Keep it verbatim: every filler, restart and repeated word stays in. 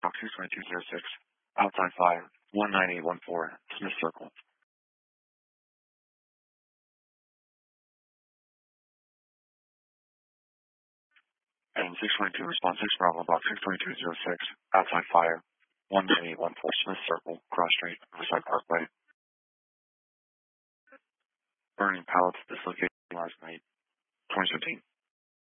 Box six two two zero six. Outside fire. one nine eight one four. Smith Circle. And six twenty-two, response six Bravo, box six two two zero six. Outside fire. one nine eight one four. Smith Circle. Cross Street. Riverside Parkway. Burning pallets dislocated last night. twenty fifteen.